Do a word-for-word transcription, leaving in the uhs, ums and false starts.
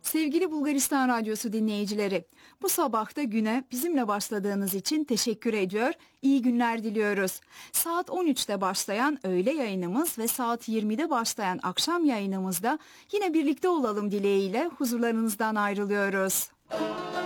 Sevgili Bulgaristan Radyosu dinleyicileri, bu sabah da güne bizimle başladığınız için teşekkür ediyor, iyi günler diliyoruz. Saat on üçte başlayan öğle yayınımız ve saat yirmide başlayan akşam yayınımızda yine birlikte olalım dileğiyle huzurlarınızdan ayrılıyoruz.